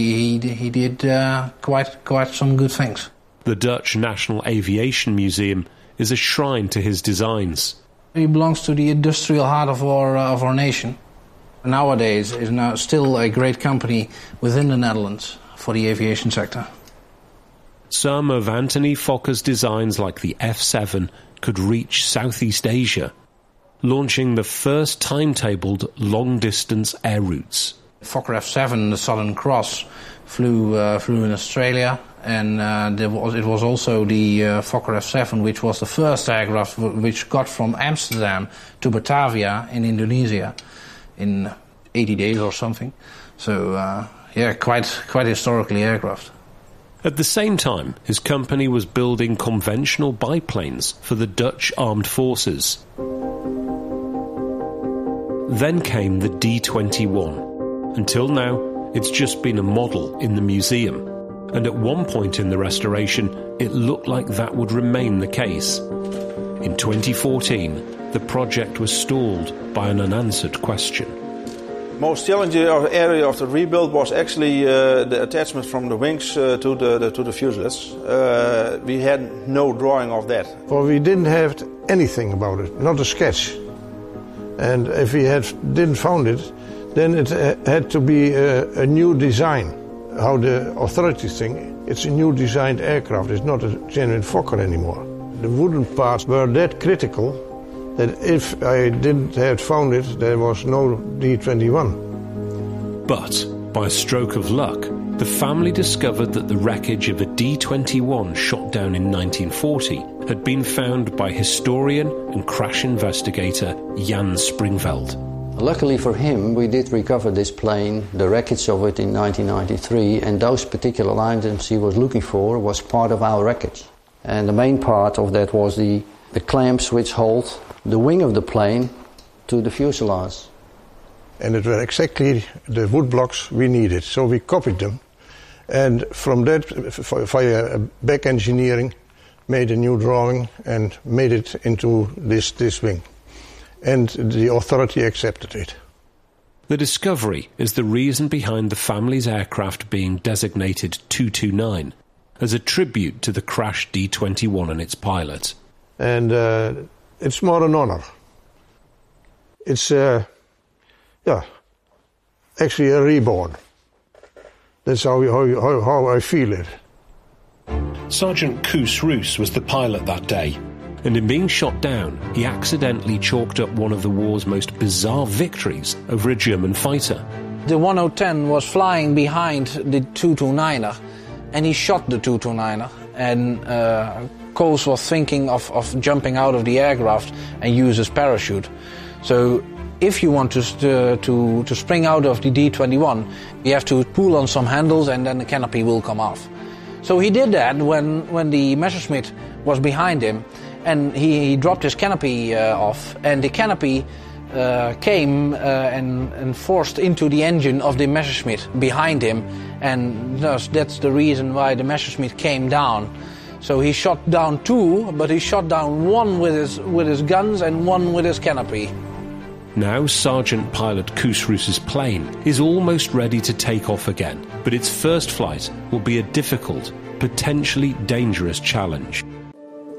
He did quite some good things. The Dutch National Aviation Museum is a shrine to his designs. He belongs to the industrial heart of our nation. Nowadays, is now still a great company within the Netherlands for the aviation sector. Some of Anthony Fokker's designs, like the F-7, could reach Southeast Asia, launching the first timetabled long-distance air routes. Fokker F-7, the Southern Cross, flew in Australia, and it was also the Fokker F-7, which was the first aircraft which got from Amsterdam to Batavia in Indonesia in 80 days or something. So, quite historically aircraft. At the same time, his company was building conventional biplanes for the Dutch armed forces. Then came the D-21. Until now, it's just been a model in the museum. And at one point in the restoration, it looked like that would remain the case. In 2014, the project was stalled by an unanswered question. Most challenging area of the rebuild was actually the attachment from the wings to the fuselage. We had no drawing of that. Well, we didn't have anything about it, not a sketch. And if we didn't found it, then it had to be a new design. How the authorities think, it's a new designed aircraft, it's not a genuine Fokker anymore. The wooden parts were that critical that if I didn't have found it, there was no D-21. But, by a stroke of luck, the family discovered that the wreckage of a D-21 shot down in 1940 had been found by historian and crash investigator Jan Springveld. Luckily for him, we did recover this plane, the wreckage of it in 1993, and those particular items he was looking for was part of our wreckage. And the main part of that was the clamps which hold the wing of the plane to the fuselage. And it were exactly the wood blocks we needed, so we copied them. And from that, via back engineering, made a new drawing and made it into this wing. And the authority accepted it. The discovery is the reason behind the family's aircraft being designated 229 as a tribute to the crashed D-21 and its pilot. And it's more an honor. It's, actually a reborn. That's how I feel it. Sergeant Koos Roos was the pilot that day, and in being shot down, he accidentally chalked up one of the war's most bizarre victories over a German fighter. The 1010 was flying behind the 229er, and he shot the 229er, and Koos was thinking of jumping out of the aircraft and use his parachute. So if you want to spring out of the D-21, you have to pull on some handles and then the canopy will come off. So he did that when the Messerschmitt was behind him, and he dropped his canopy off, and the canopy came and forced into the engine of the Messerschmitt behind him, and thus that's the reason why the Messerschmitt came down. So he shot down two, but he shot down one with his guns and one with his canopy. Now Sergeant Pilot Koos Roos's plane is almost ready to take off again, but its first flight will be a difficult, potentially dangerous challenge.